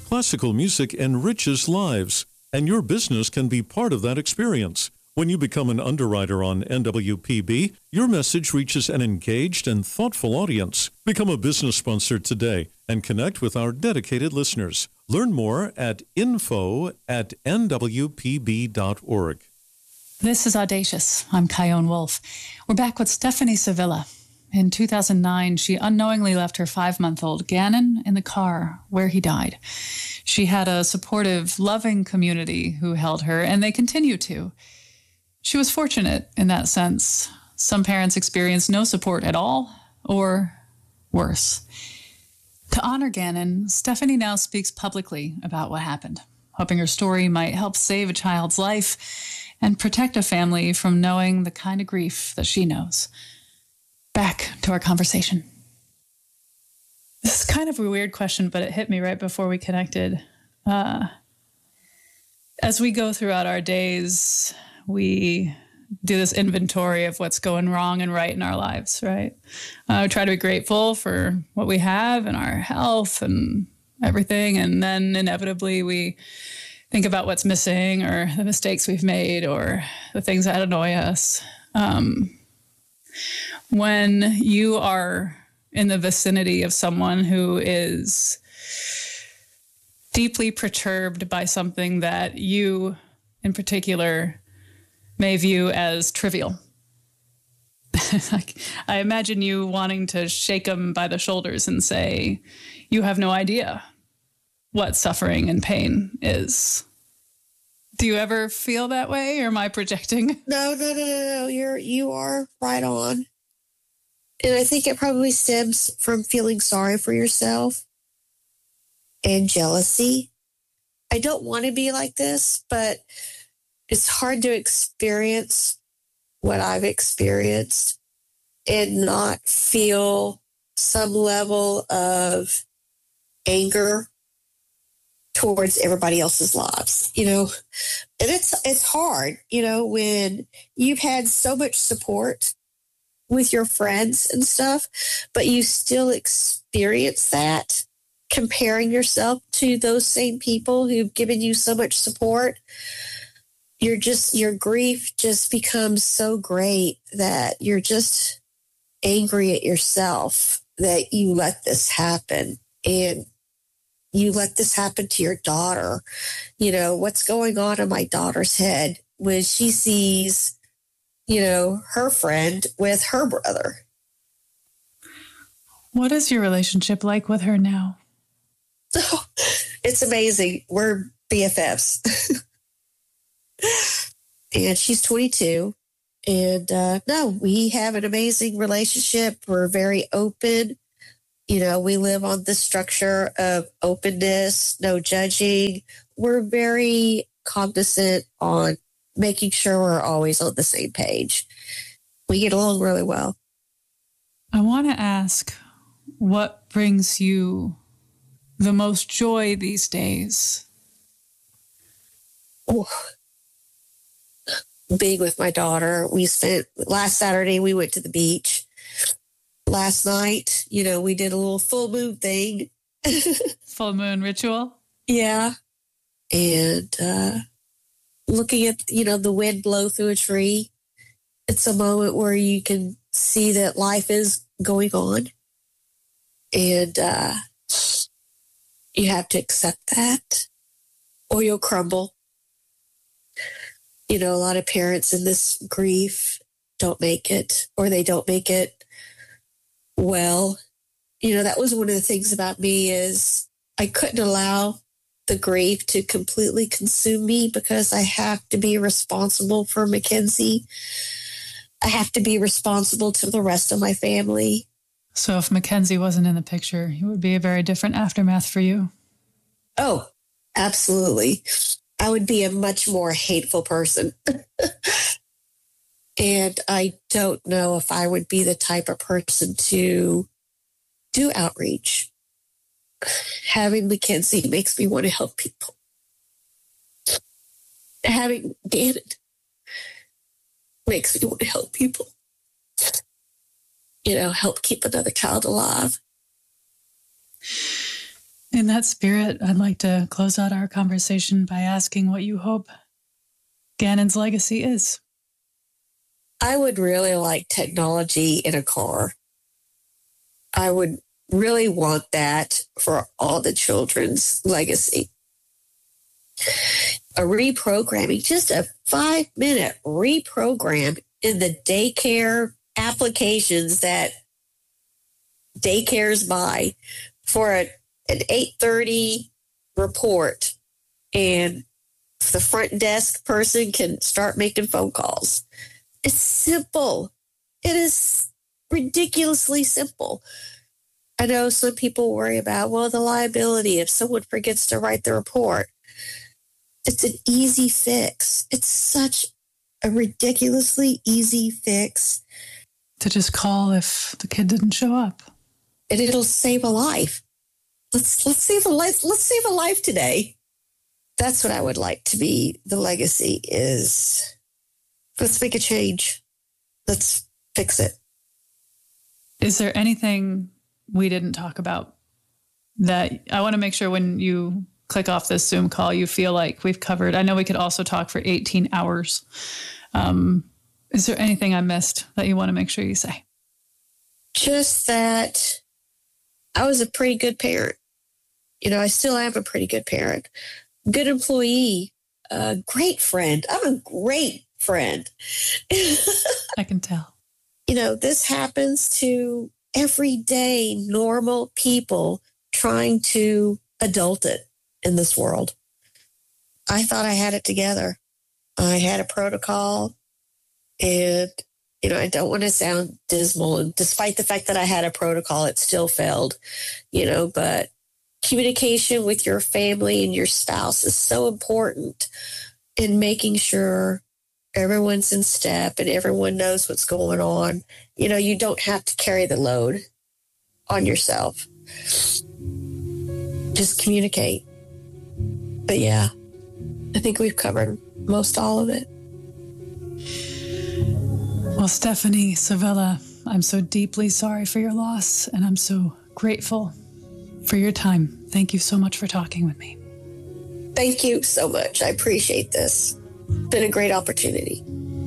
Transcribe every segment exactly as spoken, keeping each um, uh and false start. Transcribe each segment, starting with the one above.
Classical music enriches lives, and your business can be part of that experience. When you become an underwriter on N W P B, your message reaches an engaged and thoughtful audience. Become a business sponsor today and connect with our dedicated listeners. Learn more at info at N W P B dot org. This is Audacious. I'm Kyone Wolf. We're back with Stephanie Sevilla. In two thousand nine, she unknowingly left her five-month-old Gannon in the car where he died. She had a supportive, loving community who held her, and they continue to. She was fortunate in that sense. Some parents experienced no support at all, or worse. To honor Gannon, Stephanie now speaks publicly about what happened, hoping her story might help save a child's life and protect a family from knowing the kind of grief that she knows. Back to our conversation. This is kind of a weird question, but it hit me right before we connected. Uh, as we go throughout our days, we do this inventory of what's going wrong and right in our lives, right? Uh, we try to be grateful for what we have and our health and everything. And then inevitably we think about what's missing or the mistakes we've made or the things that annoy us. Um, when you are in the vicinity of someone who is deeply perturbed by something that you in particular may view as trivial. Like, I imagine you wanting to shake them by the shoulders and say, you have no idea what suffering and pain is. Do you ever feel that way, or am I projecting? No, no, no, no, no. You're, you are right on. And I think it probably stems from feeling sorry for yourself and jealousy. I don't want to be like this, but it's hard to experience what I've experienced and not feel some level of anger towards everybody else's lives, you know. And it's it's hard, you know, when you've had so much support with your friends and stuff, but you still experience that, comparing yourself to those same people who've given you so much support. You're just, your grief just becomes so great that you're just angry at yourself that you let this happen. And you let this happen to your daughter. You know, what's going on in my daughter's head when she sees, you know, her friend with her brother. What is your relationship like with her now? Oh, it's amazing. We're B F Fs. And she's twenty-two. And uh, no, we have an amazing relationship. We're very open. You know, we live on the structure of openness, no judging. We're very cognizant on making sure we're always on the same page. We get along really well. I want to ask, what brings you the most joy these days? Oh, being with my daughter. We spent, last Saturday, we went to the beach. Last night, you know, we did a little full moon thing. Full moon ritual? Yeah. And uh, looking at, you know, the wind blow through a tree. It's a moment where you can see that life is going on. And uh, you have to accept that or you'll crumble. You know, a lot of parents in this grief don't make it, or they don't make it well. You know, that was one of the things about me is I couldn't allow the grief to completely consume me because I have to be responsible for Mackenzie. I have to be responsible to the rest of my family. So if Mackenzie wasn't in the picture, it would be a very different aftermath for you. Oh, absolutely. I would be a much more hateful person. And I don't know if I would be the type of person to do outreach. Having Mackenzie makes me want to help people. Having Gannon makes me want to help people. You know, help keep another child alive. In that spirit, I'd like to close out our conversation by asking what you hope Gannon's legacy is. I would really like technology in a car. I would really want that for all the children's legacy. A reprogramming, just a five minute reprogram in the daycare applications that daycares buy for a, an eight thirty report, and the front desk person can start making phone calls. It's simple. It is ridiculously simple. I know some people worry about, well, the liability if someone forgets to write the report. It's an easy fix. It's such a ridiculously easy fix. To just call if the kid didn't show up. And it'll save a life. Let's let's save a life. Let's save a life today. That's what I would like to be. The legacy is, let's make a change. Let's fix it. Is there anything we didn't talk about that I want to make sure when you click off this Zoom call, you feel like we've covered? I know we could also talk for eighteen hours. Um, is there anything I missed that you want to make sure you say? Just that I was a pretty good parent. You know, I still am a pretty good parent. Good employee, a great friend. I'm a great friend. I can tell. You know, this happens to everyday normal people trying to adult it in this world. I thought I had it together. I had a protocol, and, you know, I don't want to sound dismal. And despite the fact that I had a protocol, it still failed, you know, but communication with your family and your spouse is so important in making sure everyone's in step and everyone knows what's going on. You know, you don't have to carry the load on yourself. Just communicate. But yeah, I think we've covered most all of it. Well, Stephanie Savella, I'm so deeply sorry for your loss, and I'm so grateful for your time. Thank you so much for talking with me. Thank you so much. I appreciate this. It's been a great opportunity.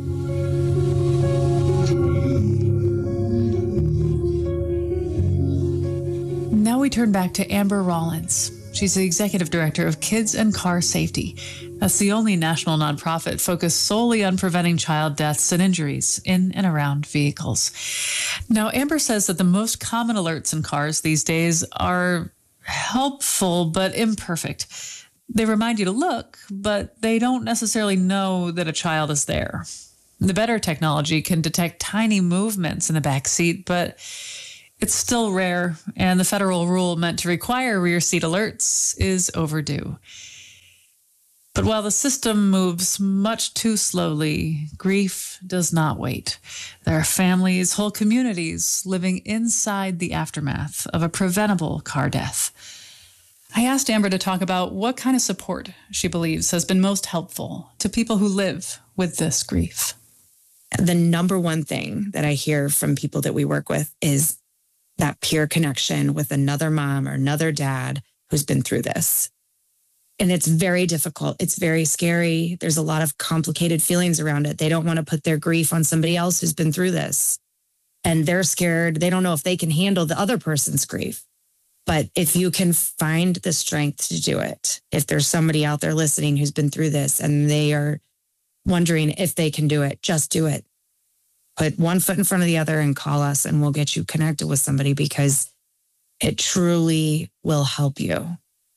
Now we turn back to Amber Rollins. She's the executive director of Kids and Car Safety. That's the only national nonprofit focused solely on preventing child deaths and injuries in and around vehicles. Now, Amber says that the most common alerts in cars these days are helpful but imperfect. They remind you to look, but they don't necessarily know that a child is there. The better technology can detect tiny movements in the back seat, but it's still rare, and the federal rule meant to require rear seat alerts is overdue. But while the system moves much too slowly, grief does not wait. There are families, whole communities living inside the aftermath of a preventable car death. I asked Amber to talk about what kind of support she believes has been most helpful to people who live with this grief. The number one thing that I hear from people that we work with is that peer connection with another mom or another dad who's been through this. And it's very difficult. It's very scary. There's a lot of complicated feelings around it. They don't want to put their grief on somebody else who's been through this. And they're scared. They don't know if they can handle the other person's grief. But if you can find the strength to do it, if there's somebody out there listening who's been through this and they are wondering if they can do it, just do it. Put one foot in front of the other and call us, and we'll get you connected with somebody, because it truly will help you.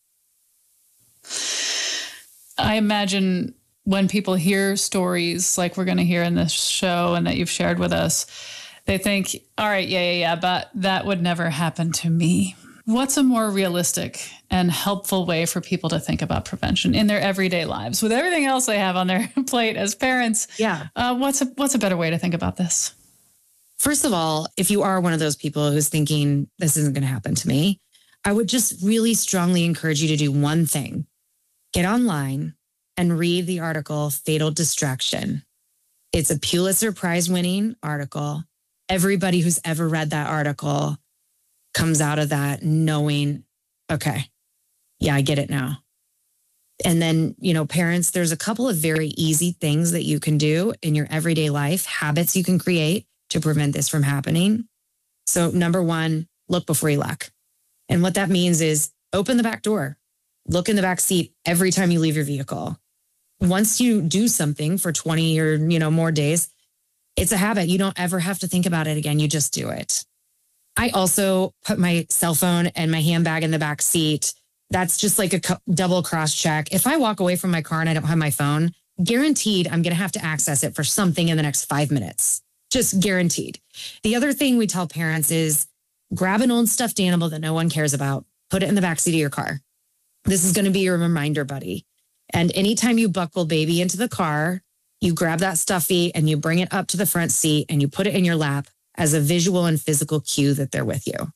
I imagine when people hear stories like we're going to hear in this show and that you've shared with us, they think, all right, yeah, yeah, yeah, but that would never happen to me. What's a more realistic and helpful way for people to think about prevention in their everyday lives with everything else they have on their plate as parents? Yeah. Uh, what's a, what's a better way to think about this? First of all, if you are one of those people who's thinking this isn't going to happen to me, I would just really strongly encourage you to do one thing. Get online and read the article, Fatal Distraction. It's a Pulitzer Prize winning article. Everybody who's ever read that article comes out of that knowing, okay, yeah, I get it now. And then, you know, parents, there's a couple of very easy things that you can do in your everyday life, habits you can create to prevent this from happening. So number one, look before you lock. And what that means is open the back door, look in the back seat every time you leave your vehicle. Once you do something for twenty or, you know, more days, it's a habit. You don't ever have to think about it again. You just do it. I also put my cell phone and my handbag in the back seat. That's just like a co- double cross check. If I walk away from my car and I don't have my phone, guaranteed I'm going to have to access it for something in the next five minutes. Just guaranteed. The other thing we tell parents is grab an old stuffed animal that no one cares about, put it in the backseat of your car. This is going to be your reminder buddy. And anytime you buckle baby into the car, you grab that stuffy and you bring it up to the front seat and you put it in your lap as a visual and physical cue that they're with you.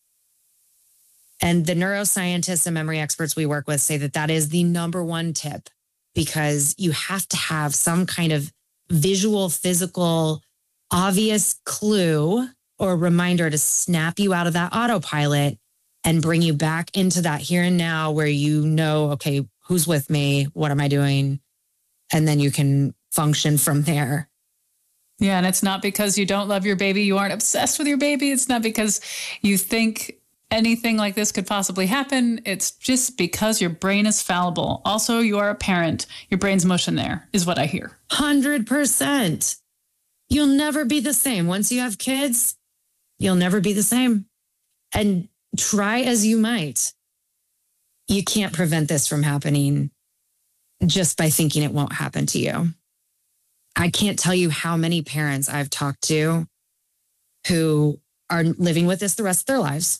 And the neuroscientists and memory experts we work with say that that is the number one tip, because you have to have some kind of visual, physical, obvious clue or reminder to snap you out of that autopilot and bring you back into that here and now where you know, okay, who's with me? What am I doing? And then you can function from there. Yeah. And it's not because you don't love your baby. You aren't obsessed with your baby. It's not because you think anything like this could possibly happen. It's just because your brain is fallible. Also, you are a parent. Your brain's mush in there is what I hear. one hundred percent. You'll never be the same. Once you have kids, you'll never be the same. And try as you might, you can't prevent this from happening just by thinking it won't happen to you. I can't tell you how many parents I've talked to who are living with this the rest of their lives.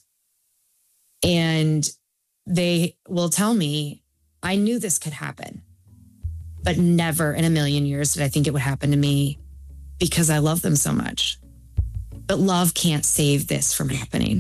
And they will tell me, I knew this could happen, but never in a million years did I think it would happen to me because I love them so much. But love can't save this from happening.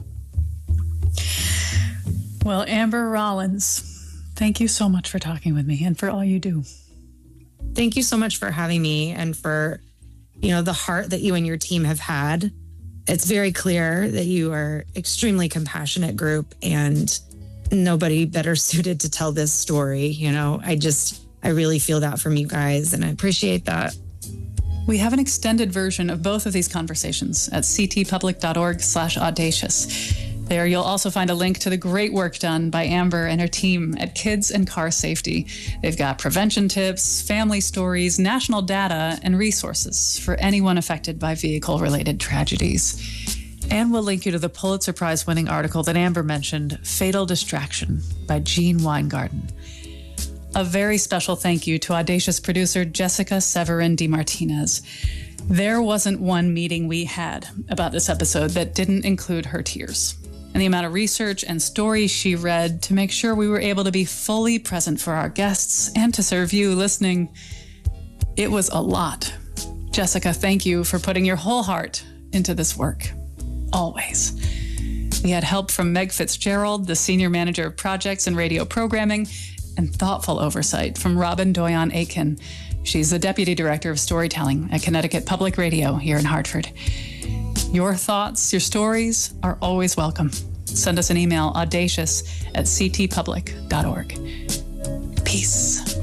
Well, Amber Rollins, thank you so much for talking with me and for all you do. Thank you so much for having me and for, you know, the heart that you and your team have had. It's very clear that you are extremely compassionate group and nobody better suited to tell this story. You know, I just, I really feel that from you guys and I appreciate that. We have an extended version of both of these conversations at ctpublic.org slash audacious. There you'll also find a link to the great work done by Amber and her team at Kids and Car Safety. They've got prevention tips, family stories, national data, and resources for anyone affected by vehicle-related tragedies. And we'll link you to the Pulitzer Prize-winning article that Amber mentioned, Fatal Distraction by Gene Weingarten. A very special thank you to Audacious producer Jessica Severin DeMartinez. There wasn't one meeting we had about this episode that didn't include her tears. And the amount of research and stories she read to make sure we were able to be fully present for our guests and to serve you listening. It was a lot. Jessica, thank you for putting your whole heart into this work. Always. We had help from Meg Fitzgerald, the Senior Manager of Projects and Radio Programming, and thoughtful oversight from Robin Doyon Aiken. She's the Deputy Director of Storytelling at Connecticut Public Radio here in Hartford. Your thoughts, your stories are always welcome. Send us an email, audacious at c t public dot org. Peace.